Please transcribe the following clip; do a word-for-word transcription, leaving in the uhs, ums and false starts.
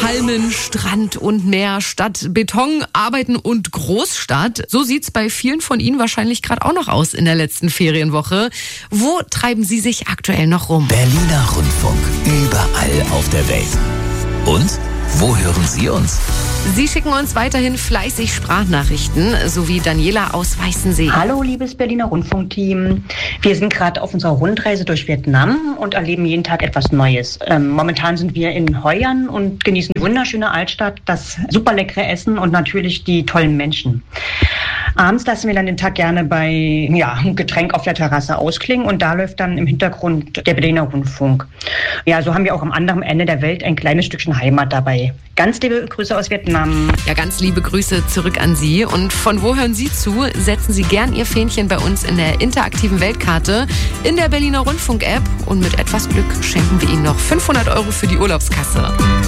Palmen, Strand und Meer statt Beton, Arbeiten und Großstadt. So sieht's bei vielen von Ihnen wahrscheinlich gerade auch noch aus in der letzten Ferienwoche. Wo treiben Sie sich aktuell noch rum? Berliner Rundfunk, überall auf der Welt. Und wo hören Sie uns? Sie schicken uns weiterhin fleißig Sprachnachrichten, so wie Daniela aus Weißensee. Hallo, liebes Berliner Rundfunkteam. Wir sind gerade auf unserer Rundreise durch Vietnam und erleben jeden Tag etwas Neues. Ähm, momentan sind wir in Hoi An und genießen die wunderschöne Altstadt, das super leckere Essen und natürlich die tollen Menschen. Abends lassen wir dann den Tag gerne bei ja, einem Getränk auf der Terrasse ausklingen und da läuft dann im Hintergrund der Berliner Rundfunk. Ja, so haben wir auch am anderen Ende der Welt ein kleines Stückchen Heimat dabei. Ganz liebe Grüße aus Vietnam. Ja, ganz liebe Grüße zurück an Sie. Und von wo hören Sie zu? Setzen Sie gern Ihr Fähnchen bei uns in der interaktiven Weltkarte in der Berliner Rundfunk-App und mit etwas Glück schenken wir Ihnen noch fünfhundert Euro für die Urlaubskasse.